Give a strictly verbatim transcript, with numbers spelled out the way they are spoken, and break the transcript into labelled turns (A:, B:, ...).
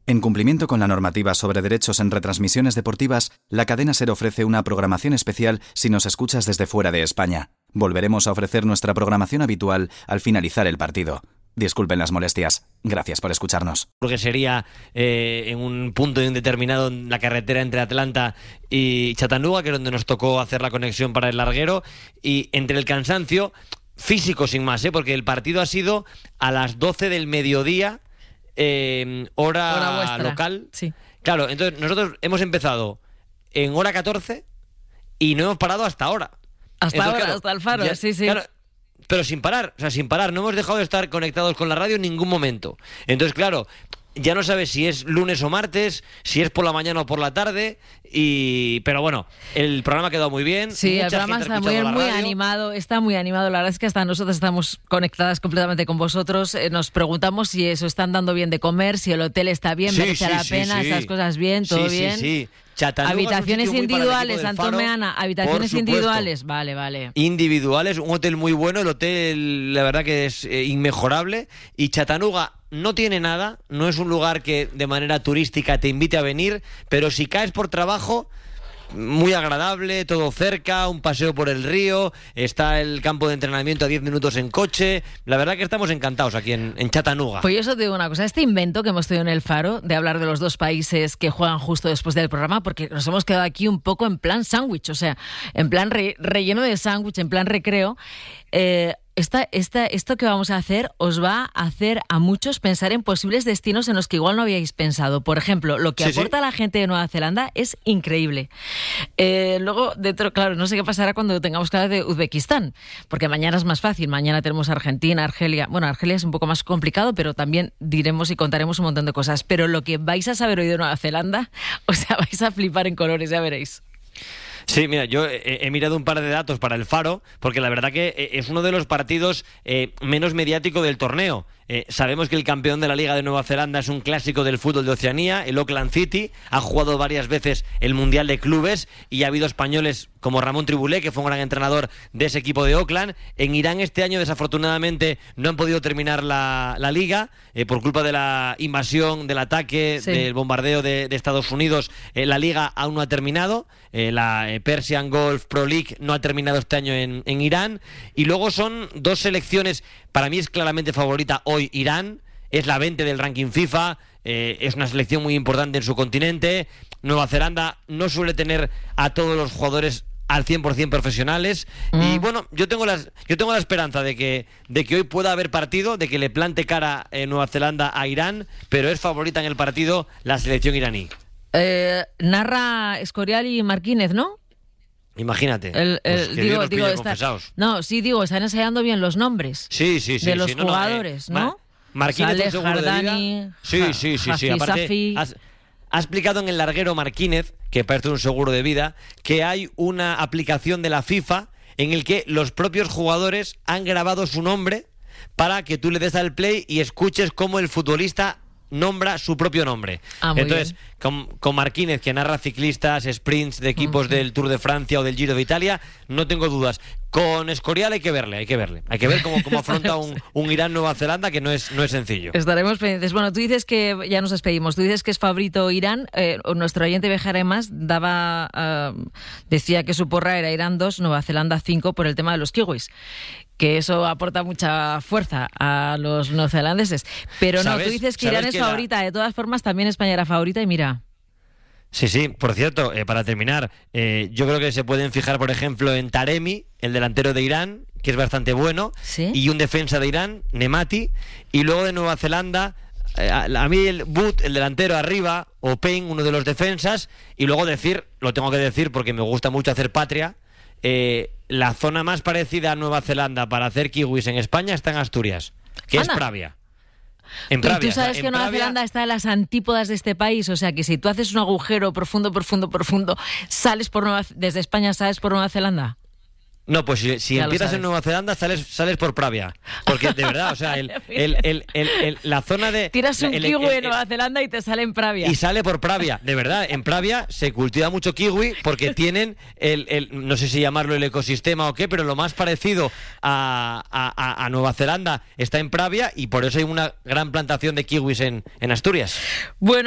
A: En cumplimiento con la normativa sobre derechos en retransmisiones deportivas, la cadena SER ofrece una programación especial si nos escuchas desde fuera de España. Volveremos a ofrecer nuestra programación habitual al finalizar el partido. Disculpen las molestias. Gracias por escucharnos.
B: Porque sería eh, en un punto indeterminado en la carretera entre Atlanta y Chattanooga, que es donde nos tocó hacer la conexión para el larguero, y entre el cansancio físico sin más, ¿eh? Porque el partido ha sido a las doce del mediodía, eh, hora, hora local.
C: Sí.
B: Claro, entonces nosotros hemos empezado en hora catorce y no hemos parado hasta ahora.
C: Hasta
B: entonces,
C: ahora,
B: claro,
C: hasta el faro,
B: ya,
C: sí, sí.
B: Claro, pero sin parar, o sea, sin parar. No hemos dejado de estar conectados con la radio en ningún momento. Entonces, claro, ya no sabes si es lunes o martes, si es por la mañana o por la tarde, y pero bueno, el programa ha quedado muy bien.
C: Sí,
B: Mucha
C: el programa
B: gente ha
C: está muy,
B: escuchado la
C: muy
B: radio.
C: animado, está muy animado. La verdad es que hasta nosotros estamos conectadas completamente con vosotros. Eh, nos preguntamos si eso están dando bien de comer, si el hotel está bien,
B: Sí,
C: merece
B: sí,
C: la
B: sí,
C: pena,
B: sí.
C: esas cosas bien, todo
B: sí,
C: bien.
B: Sí, sí, Chattanooga
C: Habitaciones
B: es un sitio muy para el
C: individuales,
B: equipo del Faro,
C: Antomeana, habitaciones
B: por supuesto.
C: individuales, vale, vale.
B: Individuales, un hotel muy bueno, el hotel la verdad que es eh, inmejorable, y Chattanooga no tiene nada, no es un lugar que de manera turística te invite a venir, pero si caes por trabajo, muy agradable, todo cerca, un paseo por el río, está el campo de entrenamiento a diez minutos en coche. La verdad que estamos encantados aquí en, en Chattanooga.
C: Pues yo eso te digo una cosa, este invento que hemos tenido en el Faro de hablar de los dos países que juegan justo después del programa, porque nos hemos quedado aquí un poco en plan sándwich, o sea, en plan re, relleno de sándwich, en plan recreo. Eh, esta, esta, esto que vamos a hacer os va a hacer a muchos pensar en posibles destinos en los que igual no habíais pensado. Por ejemplo, lo que
B: Sí,
C: aporta
B: sí.
C: la gente de Nueva Zelanda es increíble. Eh, luego, dentro, claro, no sé qué pasará cuando tengamos que hablar de Uzbekistán, porque mañana es más fácil. Mañana tenemos Argentina, Argelia. Bueno, Argelia es un poco más complicado, pero también diremos y contaremos un montón de cosas. Pero lo que vais a saber hoy de Nueva Zelanda, o sea, vais a flipar en colores, ya veréis.
B: Sí, mira, yo he, he mirado un par de datos para el Faro, porque la verdad que es uno de los partidos eh, menos mediático del torneo. Eh, sabemos que el campeón de la Liga de Nueva Zelanda es un clásico del fútbol de Oceanía, el Auckland City, ha jugado varias veces el Mundial de Clubes y ha habido españoles como Ramón Tribulé, que fue un gran entrenador de ese equipo de Auckland. En Irán este año, desafortunadamente, no han podido terminar la, la Liga eh, por culpa de la invasión, del ataque,
C: Sí.
B: del bombardeo de, de Estados Unidos. Eh, la Liga aún no ha terminado, eh, la eh, Persian Gulf Pro League no ha terminado este año en, en Irán, y luego son dos selecciones. Para mí es claramente favorita hoy Irán, es la veinte del ranking FIFA, eh, es una selección muy importante en su continente. Nueva Zelanda no suele tener a todos los jugadores al cien por ciento profesionales, mm. y bueno, yo tengo las, yo tengo la esperanza de que, de que hoy pueda haber partido, de que le plante cara eh, Nueva Zelanda a Irán, pero es favorita en el partido la selección iraní.
C: Eh, narra Escorial y Martínez, ¿no?
B: Imagínate.
C: El, el,
B: pues que
C: digo,
B: Dios nos
C: digo,
B: pille
C: está,
B: confesados.
C: no, sí, digo, están ensayando bien los nombres
B: Sí, sí, sí.
C: de los
B: sí, no,
C: jugadores,
B: no, eh,
C: ¿no?
B: Ma- Marquínez,
C: Saleh,
B: un seguro de
C: Jardani,
B: vida. Sí,
C: Ja-
B: sí, sí, sí.
C: Hafiz
B: Aparte,
C: Safi.
B: has- ha explicado en el larguero Marquínez, que parece un seguro de vida, que hay una aplicación de la FIFA en el que los propios jugadores han grabado su nombre para que tú le des al play y escuches cómo el futbolista nombra su propio nombre.
C: Ah, muy
B: Entonces,
C: bien.
B: con, con Marquínez, que narra ciclistas, sprints de equipos uh-huh. del Tour de Francia o del Giro de Italia, no tengo dudas. Con Escorial hay que verle, hay que verle. Hay que ver cómo, cómo afronta un, un Irán-Nueva Zelanda, que no es, no es sencillo.
C: Estaremos pendientes. Bueno, tú dices que, ya nos despedimos, tú dices que es favorito Irán. Eh, nuestro oyente Bejaremas daba, uh, decía que su porra era Irán dos, Nueva Zelanda cinco, por el tema de los kiwis. Que eso aporta mucha fuerza a los neozelandeses. Pero no, tú dices que Irán es que favorita. La... De todas formas, también España era favorita y mira...
B: Sí, sí, por cierto, eh, para terminar, eh, yo creo que se pueden fijar, por ejemplo, en Taremi, el delantero de Irán, que es bastante bueno,
C: ¿sí?
B: Y un defensa de Irán, Nemati, y luego de Nueva Zelanda, eh, a, a mí el Boot, el delantero arriba, o Payne, uno de los defensas, y luego decir, lo tengo que decir porque me gusta mucho hacer patria, eh, la zona más parecida a Nueva Zelanda para hacer kiwis en España está en Asturias, que
C: Anda.
B: es Pravia. En
C: ¿Tú,
B: Pravia,
C: tú sabes
B: o sea,
C: que Nueva
B: Pravia...
C: Zelanda está en las antípodas de este país? O sea, que si tú haces un agujero profundo, profundo, profundo, sales por Nueva, desde España sales por Nueva Zelanda.
B: No, pues si, si empiezas en Nueva Zelanda sales sales por Pravia, porque de verdad, o sea, el, el, el, el, el, la zona de...
C: Tiras un
B: el,
C: kiwi
B: el, el,
C: en Nueva Zelanda y te sale en Pravia.
B: Y sale por Pravia, de verdad, en Pravia se cultiva mucho kiwi porque tienen, el, el no sé si llamarlo el ecosistema o qué, pero lo más parecido a, a, a Nueva Zelanda está en Pravia y por eso hay una gran plantación de kiwis en, en Asturias.
C: Bueno.